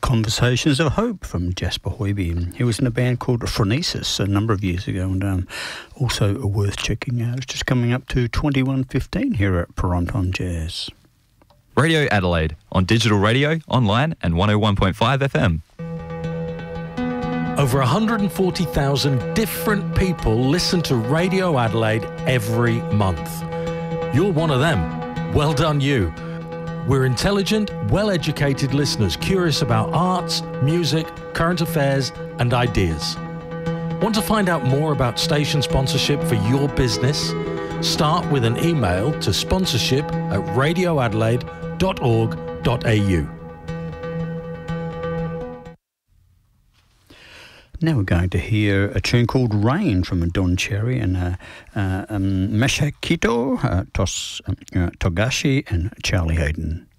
Conversations of Hope from Jasper Hoiby. He was in a band called Phronesis a number of years ago, and also worth checking out. It's just coming up to 21:15 here at Paronton Jazz. Radio Adelaide, on digital radio, online and 101.5 FM. Over 140,000 different people listen to Radio Adelaide every month. You're one of them. Well done you. We're intelligent, well-educated listeners curious about arts, music, current affairs and ideas. Want to find out more about station sponsorship for your business? Start with an email to sponsorship@radioadelaide.org.au. Now we're going to hear a tune called Rain from Don Cherry and Masahito Togashi and Charlie Hayden.